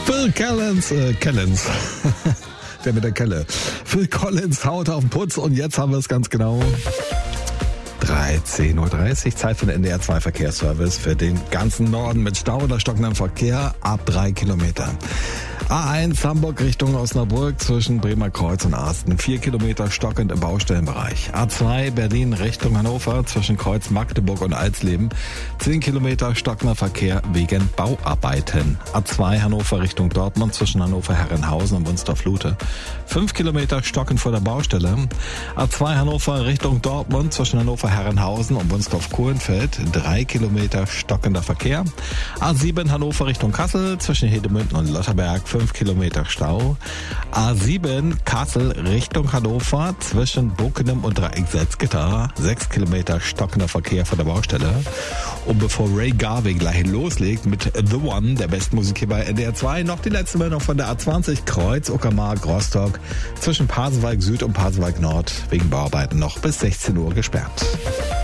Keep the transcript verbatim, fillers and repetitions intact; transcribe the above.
Phil Collins, äh, Collins. Der mit der Kelle. Phil Collins haut auf den Putz und jetzt haben wir es ganz genau. dreizehn Uhr dreißig, Zeit für den N D R zwei Verkehrsservice für den ganzen Norden mit Stau oder stockendem Verkehr ab drei Kilometer. A eins Hamburg Richtung Osnabrück zwischen Bremer Kreuz und Arsten. vier Kilometer stockend im Baustellenbereich. A zwei Berlin Richtung Hannover zwischen Kreuz Magdeburg und Alsleben. zehn Kilometer stockender Verkehr wegen Bauarbeiten. A zwei Hannover Richtung Dortmund zwischen Hannover Herrenhausen und Wunstorf-Lute. fünf Kilometer stockend vor der Baustelle. A zwei Hannover Richtung Dortmund zwischen Hannover Herrenhausen und Wunstorf-Kohlenfeld. drei Kilometer stockender Verkehr. A sieben Hannover Richtung Kassel zwischen Hedemünden und Lotterberg. fünf Kilometer Stau. A sieben Kassel Richtung Hannover zwischen Bockenem und Dreieck Salzgitter. sechs Kilometer stockender Verkehr von der Baustelle. Und bevor Ray Garvey gleich loslegt mit The One, der besten Musik hier bei N D R zwei, noch die letzte Meldung von der A zwanzig Kreuz Uckermark Rostock zwischen Pasewalk Süd und Pasewalk Nord wegen Bauarbeiten noch bis sechzehn Uhr gesperrt.